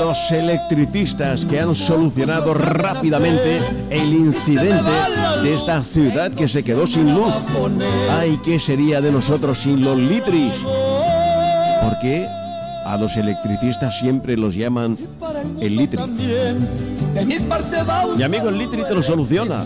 los electricistas que han solucionado rápidamente el incidente de esta ciudad que se quedó sin luz. Ay, ¿qué sería de nosotros sin los litris? Porque a los electricistas siempre los llaman el litri. Mi amigo el litri te lo soluciona.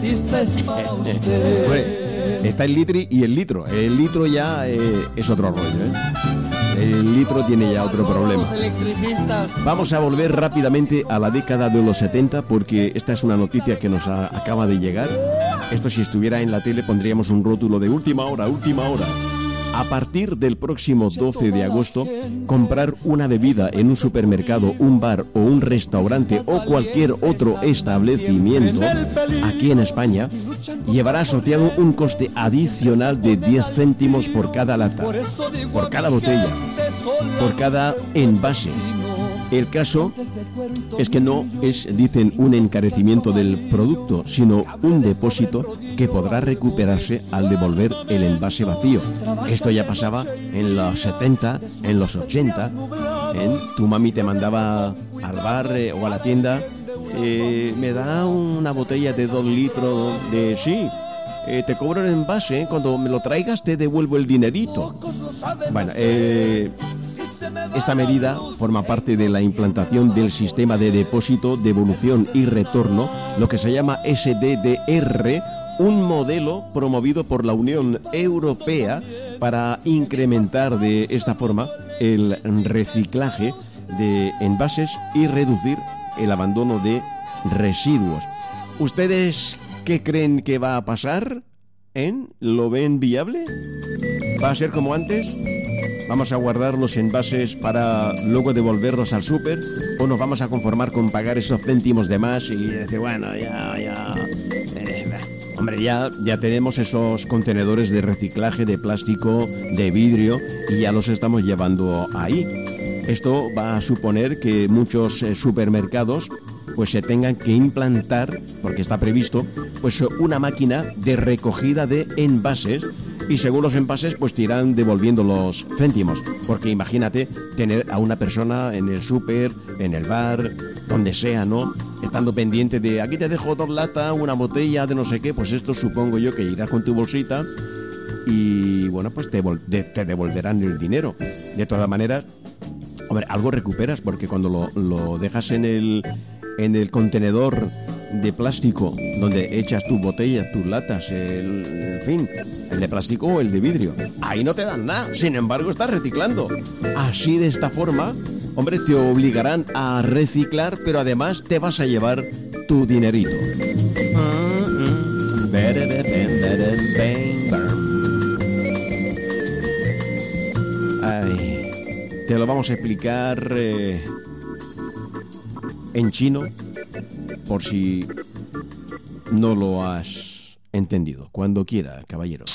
Está el litri y el litro. El litro ya es otro rollo, El litro tiene ya otro problema. Vamos a volver rápidamente a la década de los 70 porque esta es una noticia que nos acaba de llegar. Esto, si estuviera en la tele, pondríamos un rótulo de última hora, última hora. A partir del próximo 12 de agosto, comprar una bebida en un supermercado, un bar o un restaurante o cualquier otro establecimiento aquí en España llevará asociado un coste adicional de 10 céntimos por cada lata, por cada botella, por cada envase. El caso es que no es, dicen, un encarecimiento del producto, sino un depósito que podrá recuperarse al devolver el envase vacío. Esto ya pasaba en los 70, en los 80. Tu mami te mandaba al bar o a la tienda, me da una botella de 2 litros de... Sí, te cobro el envase, cuando me lo traigas te devuelvo el dinerito. Bueno, esta medida forma parte de la implantación del sistema de depósito, devolución y retorno, lo que se llama SDDR, un modelo promovido por la Unión Europea para incrementar de esta forma el reciclaje de envases y reducir el abandono de residuos. ¿Ustedes qué creen que va a pasar? ¿Lo ven viable? ¿Va a ser como antes? ¿Vamos a guardar los envases para luego devolverlos al súper? ¿O nos vamos a conformar con pagar esos céntimos de más y decir, bueno, hombre, ya tenemos esos contenedores de reciclaje de plástico, de vidrio, y ya los estamos llevando ahí? Esto va a suponer que muchos supermercados pues se tengan que implantar, porque está previsto, pues una máquina de recogida de envases, y según los envases pues te irán devolviendo los céntimos, porque imagínate tener a una persona en el súper, en el bar, donde sea, ¿no?, estando pendiente de aquí te dejo 2 latas, una botella de no sé qué. Pues esto supongo yo que irás con tu bolsita y bueno, pues te devolverán el dinero. De todas maneras, hombre, algo recuperas, porque cuando lo dejas en el contenedor de plástico donde echas tus botellas, tus latas, en fin, el de plástico o el de vidrio, ahí no te dan nada, sin embargo estás reciclando. Así, de esta forma, hombre, te obligarán a reciclar, pero además te vas a llevar tu dinerito. Ay, te lo vamos a explicar en chino, por si no lo has entendido. Cuando quiera, caballero.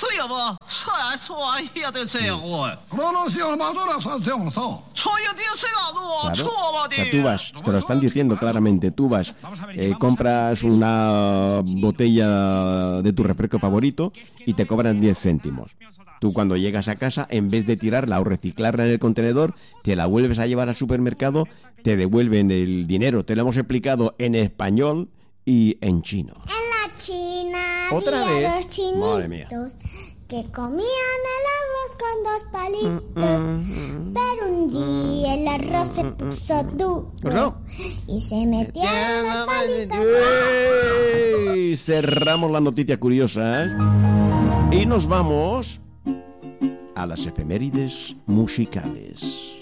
Claro, tú vas, te lo están diciendo claramente, tú vas, compras una botella de tu refresco favorito y te cobran 10 céntimos. Tú, cuando llegas a casa, en vez de tirarla o reciclarla en el contenedor, te la vuelves a llevar al supermercado, te devuelven el dinero. Te lo hemos explicado en español y en chino. En la China ¿otra había vez? 2 chinitos, Madre mía, que comían el arroz con 2 palitos. Pero un día el arroz se puso duro y se metieron los palitos. ¡Ey! Cerramos la noticia curiosa, y nos vamos a las efemérides musicales.